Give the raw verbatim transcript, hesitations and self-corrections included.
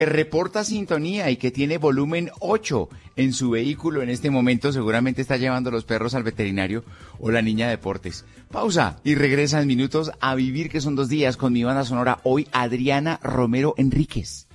reporta sintonía y que tiene volumen ocho en su vehículo en este momento, seguramente está llevando los perros al veterinario o la niña de deportes. Pausa y regresa en minutos a Vivir, que son dos días, con mi banda sonora hoy, Adriana Romero Enríquez.